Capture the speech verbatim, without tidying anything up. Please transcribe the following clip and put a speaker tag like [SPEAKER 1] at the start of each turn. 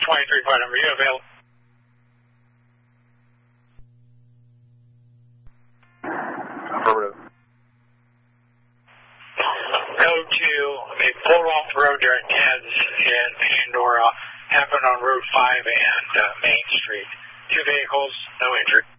[SPEAKER 1] twenty-three part number. You available?
[SPEAKER 2] Affirmative.
[SPEAKER 1] Code two, they pulled off the road there at Ted's in Pandora. Happened on Route five and uh, Main Street. Two vehicles, no injury.